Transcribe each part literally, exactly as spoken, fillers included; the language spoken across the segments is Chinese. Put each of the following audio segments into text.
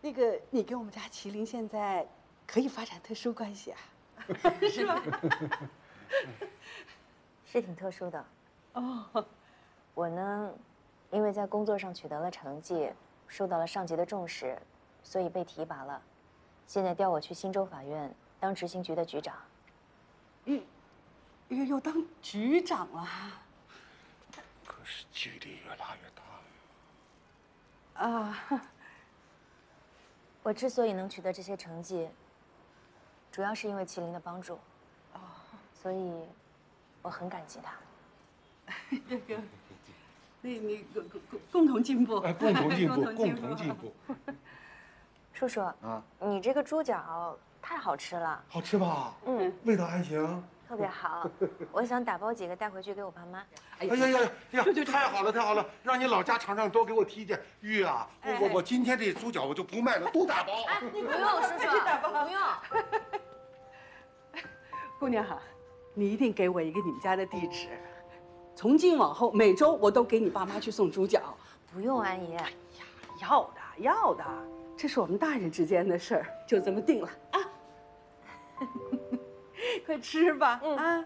那个，你跟我们家麒麟现在可以发展特殊关系啊，是吧？ 是挺特殊的。 哦， 我呢，因为在工作上取得了成绩，受到了上级的重视，所以被提拔了。现在调我去新州法院当执行局的局长。 又又又当局长了。 可是距离越拉越大啊。 我之所以能取得这些成绩，主要是因为麒麟的帮助。哦，所以我很感激他。 这个，那你共共共同进步， 哎，共同进步，共同进步。 叔叔啊，你这个猪脚太好吃了， 好吃吧？嗯，味道还行， 特别好。我想打包几个带回去给我爸妈。 哎呀呀呀呀！太好了，太好了，让你老家厂商多给我提点。玉啊，我我我今天这猪脚我就不卖了，都打包。 哎，你不用，叔叔，不用。 姑娘哈，你一定给我一个你们家的地址。从今往后，每周我都给你爸妈去送猪脚。 不用，安姨。 哎呀，要的要的，这是我们大人之间的事儿，就这么定了啊！快吃吧，嗯、啊！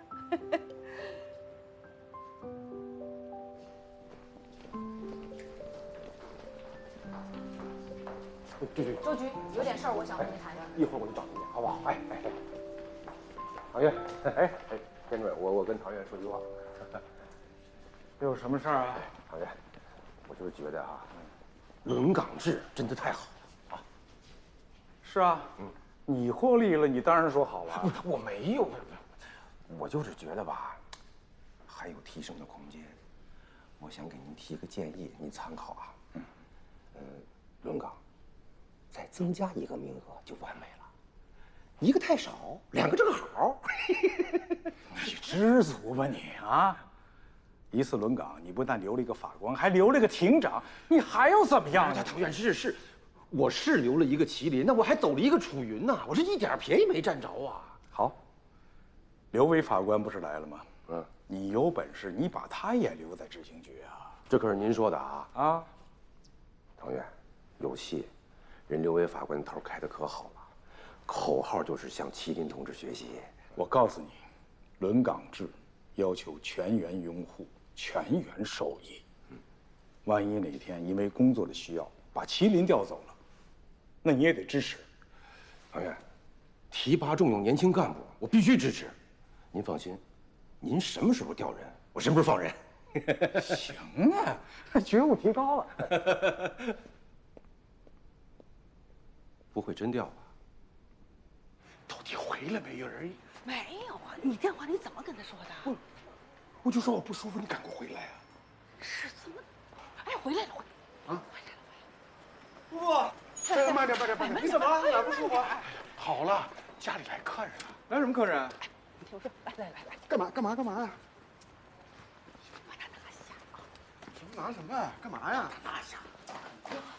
周局有点事儿，我想跟你谈谈。 一会儿我就找你，好不好？哎哎哎，唐月，哎哎，田主任，我我跟唐月说句话。 有什么事儿啊？ 唐月，我就是觉得啊，轮岗制真的太好了啊！ 是啊，嗯，你获利了，你当然说好了。 我没有，我就是觉得吧，还有提升的空间。我想给您提个建议，您参考啊。嗯，呃，轮岗再增加一个名额就完美了，一个太少，两个正好。 你知足吧你啊！一次轮岗，你不但留了一个法官，还留了个庭长，你还要怎么样呢？ 唐院士是，我是留了一个麒麟，那我还走了一个楚云呐，我这一点便宜没占着啊。 好，刘伟法官不是来了吗？ 嗯， 你有本事，你把他也留在执行局啊！ 这可是您说的啊啊！ 唐院，有戏，人刘伟法官头开的可好了，口号就是向麒麟同志学习。 我告诉你，轮岗制要求全员拥护。全员受益。嗯，万一哪天因为工作的需要把麒麟调走了，那你也得支持。 唐院，提拔重用年轻干部，我必须支持。您放心，您什么时候调人，我什么时候放人。 行啊，觉悟提高了。 不会真调吧？ 到底回来没有人？ 没有啊，你电话里怎么跟他说的？ 我我就说我不舒服，你赶快回来啊！ 是怎么？哎，回来了，回啊，回来了！叔叔，慢点，慢点，慢点！你怎么了？哪不舒服？好了，家里来客人了。 来什么客人？哎， 你听我说，来来来来， 干嘛？干嘛？干嘛呀？ 把它拿下啊！ 拿什么？干嘛呀？ 拿下。